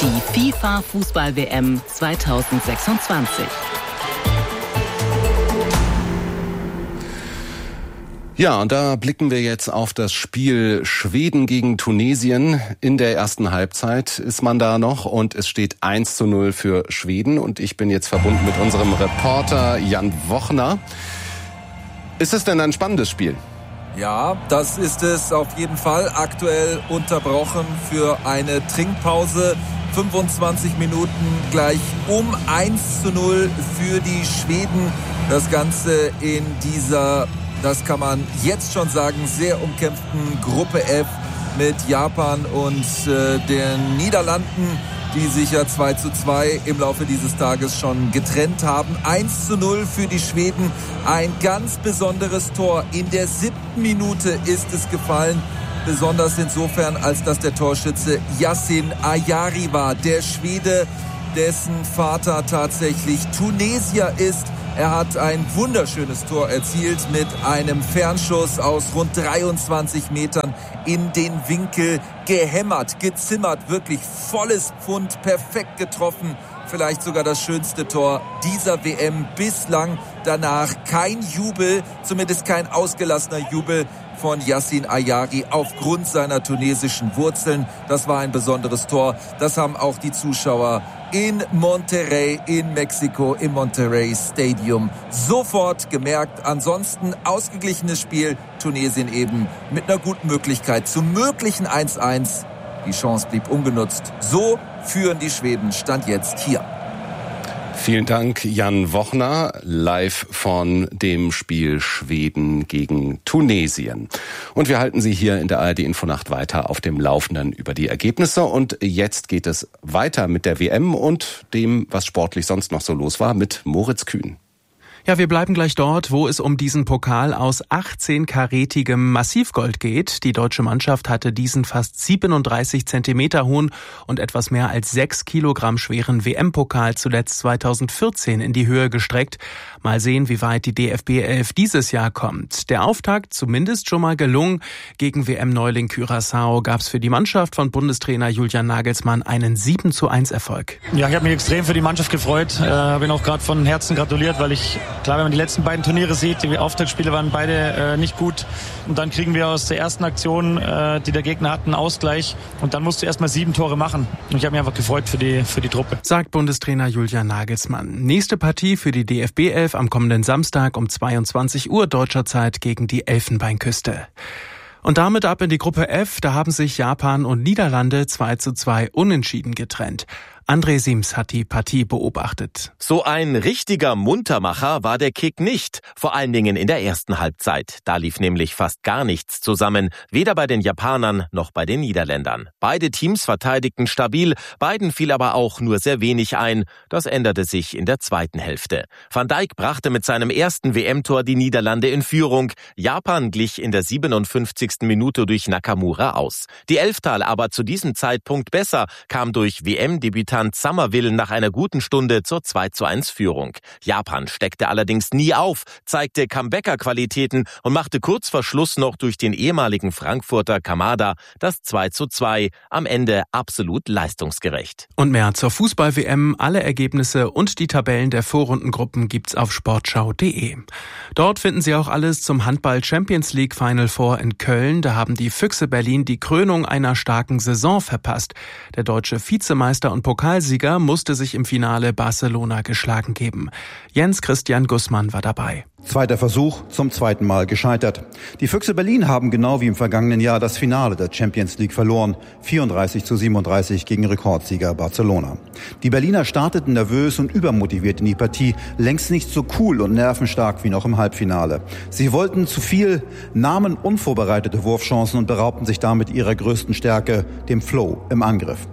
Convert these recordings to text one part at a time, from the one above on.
Die FIFA-Fußball-WM 2026. Ja, und da blicken wir jetzt auf das Spiel Schweden gegen Tunesien. In der ersten Halbzeit ist man da noch und es steht 1:0 für Schweden. Und ich bin jetzt verbunden mit unserem Reporter Jan Wochner. Ist es denn ein spannendes Spiel? Ja, das ist es auf jeden Fall. Aktuell unterbrochen für eine Trinkpause. 25 Minuten gleich um 1:0 für die Schweden. Das Ganze in dieser, das kann man jetzt schon sagen, sehr umkämpften Gruppe F mit Japan und den Niederlanden, die sich ja 2:2 im Laufe dieses Tages schon getrennt haben. 1:0 für die Schweden. Ein ganz besonderes Tor. In der 7. Minute ist es gefallen. Besonders insofern, als dass der Torschütze Yassin Ayari war. Der Schwede, dessen Vater tatsächlich Tunesier ist. Er hat ein wunderschönes Tor erzielt mit einem Fernschuss aus rund 23 Metern in den Winkel gehämmert, gezimmert, wirklich volles Pfund, perfekt getroffen. Vielleicht sogar das schönste Tor dieser WM bislang. Danach kein Jubel, zumindest kein ausgelassener Jubel von Yassin Ayari aufgrund seiner tunesischen Wurzeln. Das war ein besonderes Tor. Das haben auch die Zuschauer in Monterrey in Mexiko im Monterrey Stadium sofort gemerkt. Ansonsten ausgeglichenes Spiel. Tunesien eben mit einer guten Möglichkeit zum möglichen 1:1. Die Chance blieb ungenutzt. So führen die Schweden Stand jetzt hier. Vielen Dank, Jan Wochner, live von dem Spiel Schweden gegen Tunesien. Und wir halten Sie hier in der ARD-Infonacht weiter auf dem Laufenden über die Ergebnisse. Und jetzt geht es weiter mit der WM und dem, was sportlich sonst noch so los war, mit Moritz Kühn. Ja, wir bleiben gleich dort, wo es um diesen Pokal aus 18-karätigem Massivgold geht. Die deutsche Mannschaft hatte diesen fast 37 Zentimeter hohen und etwas mehr als 6 Kilogramm schweren WM-Pokal zuletzt 2014 in die Höhe gestreckt. Mal sehen, wie weit die DFB 11 dieses Jahr kommt. Der Auftakt zumindest schon mal gelungen. Gegen WM-Neuling Curaçao gab es für die Mannschaft von Bundestrainer Julian Nagelsmann einen 7:1 Erfolg. Ja, ich habe mich extrem für die Mannschaft gefreut. Habe ihnen auch gerade von Herzen gratuliert, weil klar, wenn man die letzten beiden Turniere sieht, die Auftaktspiele waren beide nicht gut. Und dann kriegen wir aus der ersten Aktion, die der Gegner hat, einen Ausgleich. Und dann musst du erstmal 7 Tore machen. Und ich habe mich einfach gefreut für die Truppe. Sagt Bundestrainer Julian Nagelsmann. Nächste Partie für die DFB 11 am kommenden Samstag um 22 Uhr deutscher Zeit gegen die Elfenbeinküste. Und damit ab in die Gruppe F. Da haben sich Japan und Niederlande 2:2 unentschieden getrennt. André Siems hat die Partie beobachtet. So ein richtiger Muntermacher war der Kick nicht, vor allen Dingen in der ersten Halbzeit. Da lief nämlich fast gar nichts zusammen, weder bei den Japanern noch bei den Niederländern. Beide Teams verteidigten stabil, beiden fiel aber auch nur sehr wenig ein. Das änderte sich in der zweiten Hälfte. Van Dijk brachte mit seinem ersten WM-Tor die Niederlande in Führung. Japan glich in der 57. Minute durch Nakamura aus. Die Elftal aber zu diesem Zeitpunkt besser, kam durch WM-Debütant Summerville nach einer guten Stunde zur 2:1 Führung. Japan steckte allerdings nie auf, zeigte Comebacker-Qualitäten und machte kurz vor Schluss noch durch den ehemaligen Frankfurter Kamada das 2:2, am Ende absolut leistungsgerecht. Und mehr zur Fußball-WM, alle Ergebnisse und die Tabellen der Vorrundengruppen gibt's auf sportschau.de. Dort finden Sie auch alles zum Handball-Champions League Final Four in Köln. Da haben die Füchse Berlin die Krönung einer starken Saison verpasst. Der deutsche Vizemeister und Pokalsieger musste sich im Finale Barcelona geschlagen geben. Jens Christian Gussmann war dabei. Zweiter Versuch, zum zweiten Mal gescheitert. Die Füchse Berlin haben genau wie im vergangenen Jahr das Finale der Champions League verloren. 34:37 gegen Rekordsieger Barcelona. Die Berliner starteten nervös und übermotiviert in die Partie, längst nicht so cool und nervenstark wie noch im Halbfinale. Sie wollten zu viel, nahmen unvorbereitete Wurfchancen und beraubten sich damit ihrer größten Stärke, dem Flow im Angriff.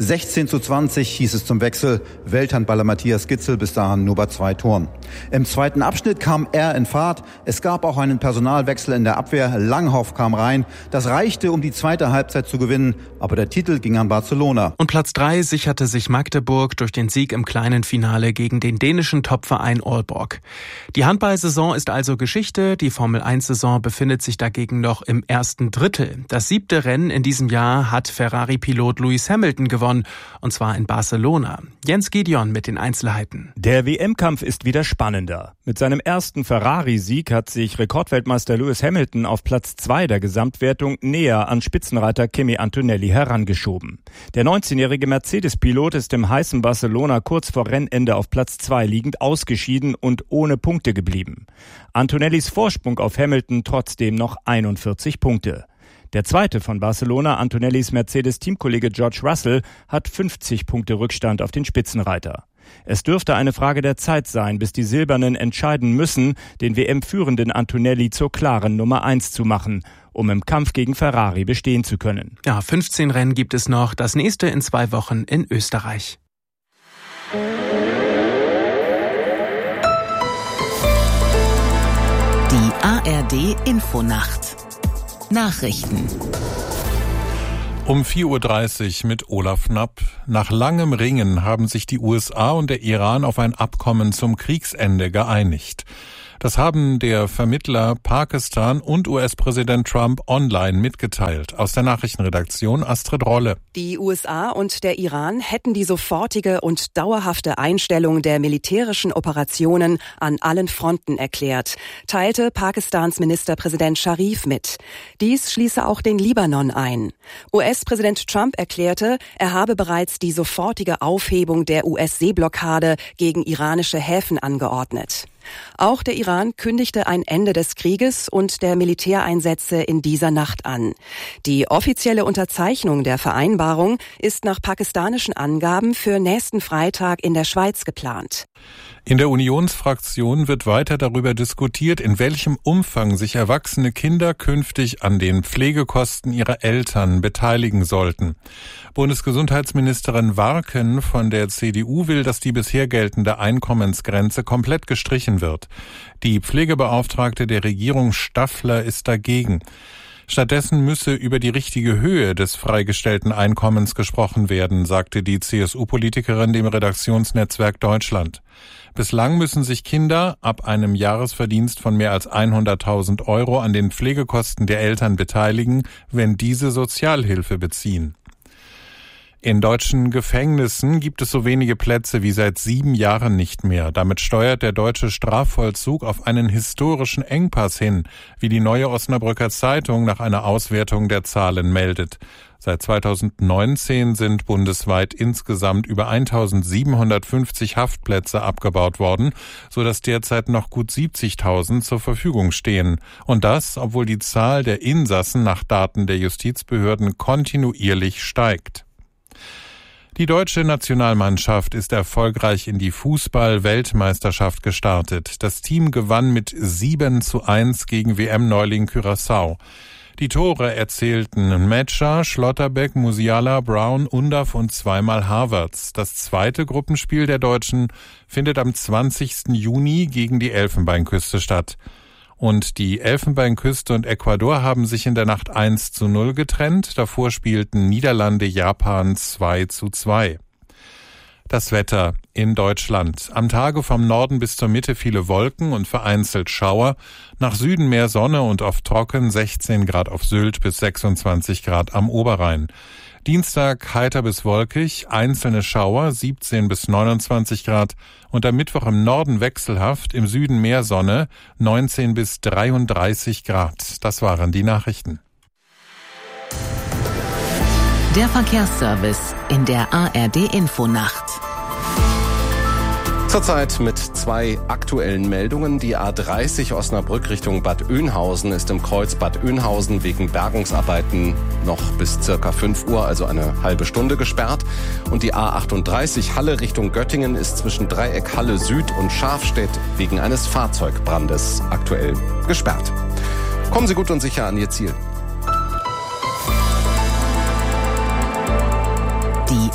16:20 hieß es zum Wechsel. Welthandballer Matthias Gitzel bis dahin nur bei 2 Toren. Im zweiten Abschnitt kam er in Fahrt. Es gab auch einen Personalwechsel in der Abwehr. Langhoff kam rein. Das reichte, um die zweite Halbzeit zu gewinnen. Aber der Titel ging an Barcelona. Und Platz 3 sicherte sich Magdeburg durch den Sieg im kleinen Finale gegen den dänischen Topverein Aalborg. Die Handballsaison ist also Geschichte. Die Formel-1-Saison befindet sich dagegen noch im ersten Drittel. Das 7. Rennen in diesem Jahr hat Ferrari-Pilot Lewis Hamilton gewonnen. gewonnen, und zwar in Barcelona. Jens Gideon mit den Einzelheiten. Der WM-Kampf ist wieder spannender. Mit seinem ersten Ferrari-Sieg hat sich Rekordweltmeister Lewis Hamilton auf Platz 2 der Gesamtwertung näher an Spitzenreiter Kimi Antonelli herangeschoben. Der 19-jährige Mercedes-Pilot ist im heißen Barcelona kurz vor Rennende auf Platz 2 liegend ausgeschieden und ohne Punkte geblieben. Antonellis Vorsprung auf Hamilton trotzdem noch 41 Punkte. Der zweite von Barcelona, Antonellis Mercedes-Teamkollege George Russell, hat 50 Punkte Rückstand auf den Spitzenreiter. Es dürfte eine Frage der Zeit sein, bis die Silbernen entscheiden müssen, den WM-führenden Antonelli zur klaren Nummer 1 zu machen, um im Kampf gegen Ferrari bestehen zu können. Ja, 15 Rennen gibt es noch, das nächste in 2 Wochen in Österreich. Die ARD-Infonacht. Nachrichten. Um 4:30 Uhr mit Olaf Knapp. Nach langem Ringen haben sich die USA und der Iran auf ein Abkommen zum Kriegsende geeinigt. Das haben der Vermittler Pakistan und US-Präsident Trump online mitgeteilt. Aus der Nachrichtenredaktion Astrid Rolle. Die USA und der Iran hätten die sofortige und dauerhafte Einstellung der militärischen Operationen an allen Fronten erklärt, teilte Pakistans Ministerpräsident Sharif mit. Dies schließe auch den Libanon ein. US-Präsident Trump erklärte, er habe bereits die sofortige Aufhebung der US-Seeblockade gegen iranische Häfen angeordnet. Auch der Iran kündigte ein Ende des Krieges und der Militäreinsätze in dieser Nacht an. Die offizielle Unterzeichnung der Vereinbarung ist nach pakistanischen Angaben für nächsten Freitag in der Schweiz geplant. In der Unionsfraktion wird weiter darüber diskutiert, in welchem Umfang sich erwachsene Kinder künftig an den Pflegekosten ihrer Eltern beteiligen sollten. Bundesgesundheitsministerin Warken von der CDU will, dass die bisher geltende Einkommensgrenze komplett gestrichen wird. Die Pflegebeauftragte der Regierung Staffler ist dagegen. Stattdessen müsse über die richtige Höhe des freigestellten Einkommens gesprochen werden, sagte die CSU-Politikerin dem Redaktionsnetzwerk Deutschland. Bislang müssen sich Kinder ab einem Jahresverdienst von mehr als 100.000 € an den Pflegekosten der Eltern beteiligen, wenn diese Sozialhilfe beziehen. In deutschen Gefängnissen gibt es so wenige Plätze wie seit 7 Jahren nicht mehr. Damit steuert der deutsche Strafvollzug auf einen historischen Engpass hin, wie die Neue Osnabrücker Zeitung nach einer Auswertung der Zahlen meldet. Seit 2019 sind bundesweit insgesamt über 1.750 Haftplätze abgebaut worden, sodass derzeit noch gut 70.000 zur Verfügung stehen. Und das, obwohl die Zahl der Insassen nach Daten der Justizbehörden kontinuierlich steigt. Die deutsche Nationalmannschaft ist erfolgreich in die Fußball-Weltmeisterschaft gestartet. Das Team gewann mit 7:1 gegen WM-Neuling Curaçao. Die Tore erzielten Metscher, Schlotterbeck, Musiala, Brown, Undav und zweimal Havertz. Das zweite Gruppenspiel der Deutschen findet am 20. Juni gegen die Elfenbeinküste statt. Und die Elfenbeinküste und Ecuador haben sich in der Nacht 1:0 getrennt. Davor spielten Niederlande, Japan 2:2. Das Wetter in Deutschland. Am Tage vom Norden bis zur Mitte viele Wolken und vereinzelt Schauer. Nach Süden mehr Sonne und oft trocken, 16 Grad auf Sylt bis 26 Grad am Oberrhein. Dienstag heiter bis wolkig, einzelne Schauer, 17 bis 29 Grad. Und am Mittwoch im Norden wechselhaft, im Süden mehr Sonne, 19 bis 33 Grad. Das waren die Nachrichten. Der Verkehrsservice in der ARD-Infonacht. Zurzeit mit 2 aktuellen Meldungen. Die A30 Osnabrück Richtung Bad Oeynhausen ist im Kreuz Bad Oeynhausen wegen Bergungsarbeiten noch bis circa 5 Uhr, also eine halbe Stunde gesperrt. Und die A38 Halle Richtung Göttingen ist zwischen Dreieck Halle Süd und Schafstedt wegen eines Fahrzeugbrandes aktuell gesperrt. Kommen Sie gut und sicher an Ihr Ziel. Die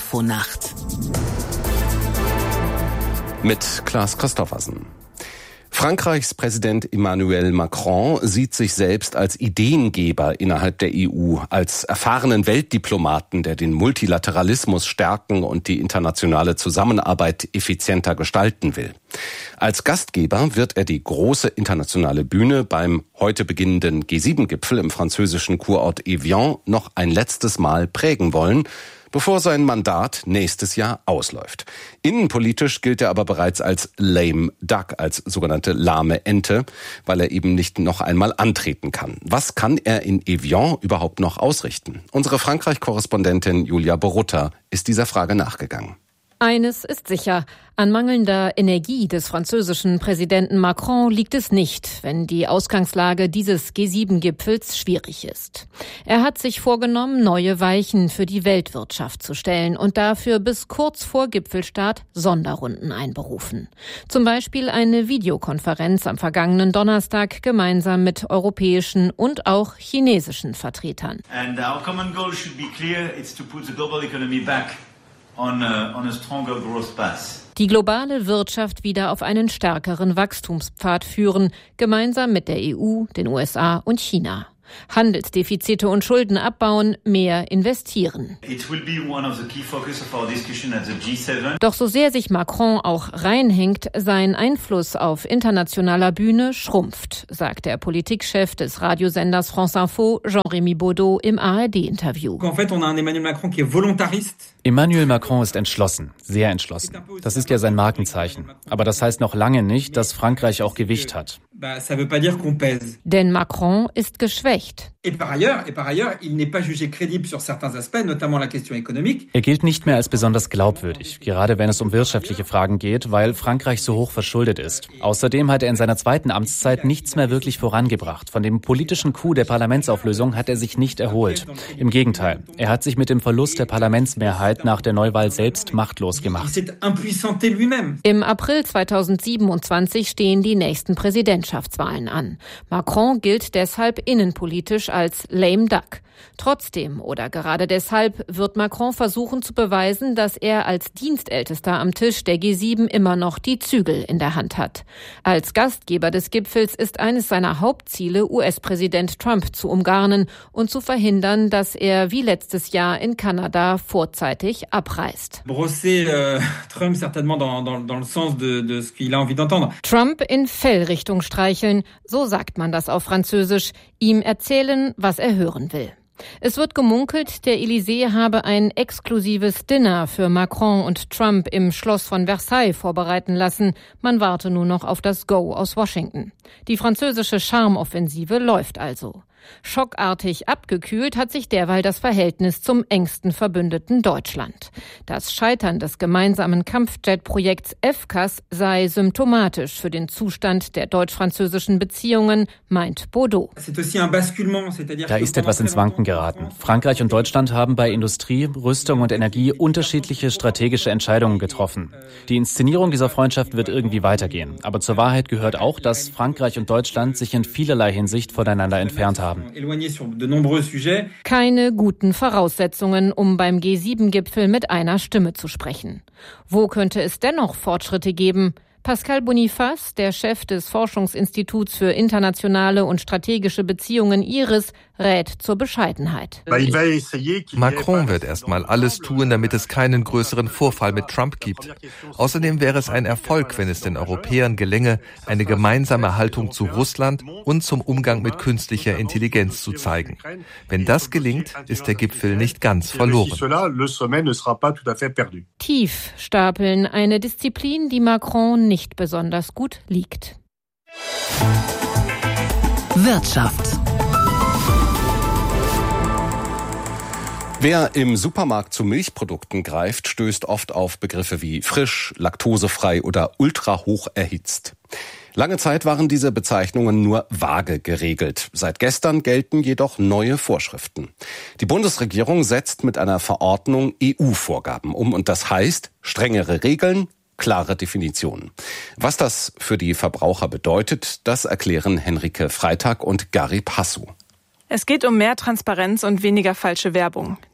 ARD-Infonacht. Mit Klaas Christoffersen. Frankreichs Präsident Emmanuel Macron sieht sich selbst als Ideengeber innerhalb der EU, als erfahrenen Weltdiplomaten, der den Multilateralismus stärken und die internationale Zusammenarbeit effizienter gestalten will. Als Gastgeber wird er die große internationale Bühne beim heute beginnenden G7-Gipfel im französischen Kurort Evian noch ein letztes Mal prägen wollen, bevor sein Mandat nächstes Jahr ausläuft. Innenpolitisch gilt er aber bereits als lame duck, als sogenannte lahme Ente, weil er eben nicht noch einmal antreten kann. Was kann er in Evian überhaupt noch ausrichten? Unsere Frankreich-Korrespondentin Julia Borutta ist dieser Frage nachgegangen. Eines ist sicher, an mangelnder Energie des französischen Präsidenten Macron liegt es nicht, wenn die Ausgangslage dieses G7-Gipfels schwierig ist. Er hat sich vorgenommen, neue Weichen für die Weltwirtschaft zu stellen und dafür bis kurz vor Gipfelstart Sonderrunden einberufen. Zum Beispiel eine Videokonferenz am vergangenen Donnerstag gemeinsam mit europäischen und auch chinesischen Vertretern. And our common goal should be clear, it's to put the global economy back on a stronger growth path. Die globale Wirtschaft wieder auf einen stärkeren Wachstumspfad führen, gemeinsam mit der EU, den USA und China. Handelsdefizite und Schulden abbauen, mehr investieren. Doch so sehr sich Macron auch reinhängt, sein Einfluss auf internationaler Bühne schrumpft, sagt der Politikchef des Radiosenders France Info, Jean-Rémy Baudot, im ARD-Interview. Emmanuel Macron ist entschlossen, sehr entschlossen. Das ist ja sein Markenzeichen. Aber das heißt noch lange nicht, dass Frankreich auch Gewicht hat. Denn Macron ist geschwächt. Er gilt nicht mehr als besonders glaubwürdig, gerade wenn es um wirtschaftliche Fragen geht, weil Frankreich so hoch verschuldet ist. Außerdem hat er in seiner zweiten Amtszeit nichts mehr wirklich vorangebracht. Von dem politischen Coup der Parlamentsauflösung hat er sich nicht erholt. Im Gegenteil, er hat sich mit dem Verlust der Parlamentsmehrheit nach der Neuwahl selbst machtlos gemacht. Im April 2027 stehen die nächsten Präsidentschaftswahlen an. Macron gilt deshalb innenpolitisch als lame duck. Trotzdem oder gerade deshalb wird Macron versuchen zu beweisen, dass er als Dienstältester am Tisch der G7 immer noch die Zügel in der Hand hat. Als Gastgeber des Gipfels ist eines seiner Hauptziele, US-Präsident Trump zu umgarnen und zu verhindern, dass er wie letztes Jahr in Kanada vorzeitig abreist. Trump in Fellrichtung streicheln, so sagt man das auf Französisch, ihm erzählen, was er hören will. Es wird gemunkelt, der Élysée habe ein exklusives Dinner für Macron und Trump im Schloss von Versailles vorbereiten lassen. Man warte nur noch auf das Go aus Washington. Die französische Charmeoffensive läuft also. Schockartig abgekühlt hat sich derweil das Verhältnis zum engsten Verbündeten Deutschland. Das Scheitern des gemeinsamen Kampfjet-Projekts FCAS sei symptomatisch für den Zustand der deutsch-französischen Beziehungen, meint Baudot. Da ist etwas ins Wanken geraten. Frankreich und Deutschland haben bei Industrie, Rüstung und Energie unterschiedliche strategische Entscheidungen getroffen. Die Inszenierung dieser Freundschaft wird irgendwie weitergehen. Aber zur Wahrheit gehört auch, dass Frankreich und Deutschland sich in vielerlei Hinsicht voneinander entfernt haben. Keine guten Voraussetzungen, um beim G7-Gipfel mit einer Stimme zu sprechen. Wo könnte es dennoch Fortschritte geben? Pascal Boniface, der Chef des Forschungsinstituts für internationale und strategische Beziehungen IRIS, rät zur Bescheidenheit. Macron wird erstmal alles tun, damit es keinen größeren Vorfall mit Trump gibt. Außerdem wäre es ein Erfolg, wenn es den Europäern gelänge, eine gemeinsame Haltung zu Russland und zum Umgang mit künstlicher Intelligenz zu zeigen. Wenn das gelingt, ist der Gipfel nicht ganz verloren. Tief stapeln, eine Disziplin, die Macron nicht besonders gut liegt. Wirtschaft. Wer im Supermarkt zu Milchprodukten greift, stößt oft auf Begriffe wie frisch, laktosefrei oder ultrahoch erhitzt. Lange Zeit waren diese Bezeichnungen nur vage geregelt. Seit gestern gelten jedoch neue Vorschriften. Die Bundesregierung setzt mit einer Verordnung EU-Vorgaben um und das heißt strengere Regeln, klare Definitionen. Was das für die Verbraucher bedeutet, das erklären Henrike Freitag und Garib Hassou. Es geht um mehr Transparenz und weniger falsche Werbung.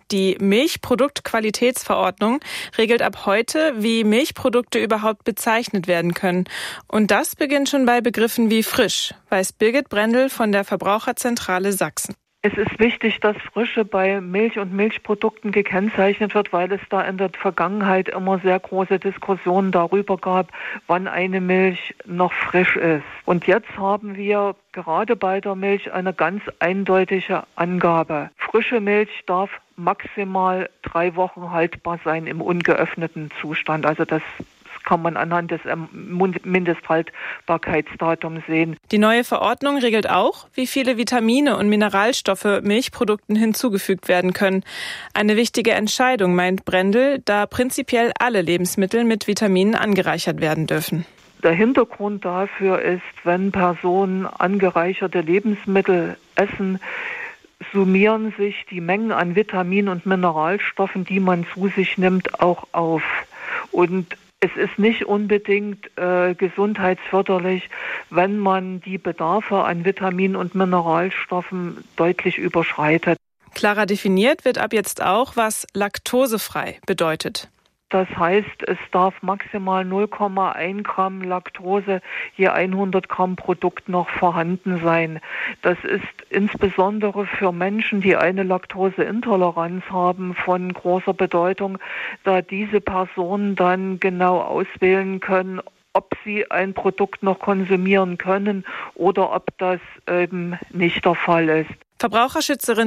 Die Milchproduktqualitätsverordnung regelt ab heute, wie Milchprodukte überhaupt bezeichnet werden können. Und das beginnt schon bei Begriffen wie frisch, weiß Birgit Brendel von der Verbraucherzentrale Sachsen. Es ist wichtig, dass Frische bei Milch und Milchprodukten gekennzeichnet wird, weil es da in der Vergangenheit immer sehr große Diskussionen darüber gab, wann eine Milch noch frisch ist. Und jetzt haben wir gerade bei der Milch eine ganz eindeutige Angabe. Frische Milch darf maximal 3 Wochen haltbar sein im ungeöffneten Zustand. Also das kann man anhand des Mindesthaltbarkeitsdatums sehen. Die neue Verordnung regelt auch, wie viele Vitamine und Mineralstoffe Milchprodukten hinzugefügt werden können. Eine wichtige Entscheidung, meint Brendel, da prinzipiell alle Lebensmittel mit Vitaminen angereichert werden dürfen. Der Hintergrund dafür ist, wenn Personen angereicherte Lebensmittel essen, summieren sich die Mengen an Vitaminen und Mineralstoffen, die man zu sich nimmt, auch auf. Und es ist nicht unbedingt gesundheitsförderlich, wenn man die Bedarfe an Vitaminen und Mineralstoffen deutlich überschreitet. Klarer definiert wird ab jetzt auch, was laktosefrei bedeutet. Das heißt, es darf maximal 0,1 Gramm Laktose je 100 Gramm Produkt noch vorhanden sein. Das ist insbesondere für Menschen, die eine Laktoseintoleranz haben, von großer Bedeutung, da diese Personen dann genau auswählen können, ob sie ein Produkt noch konsumieren können oder ob das eben nicht der Fall ist. Verbraucherschützerin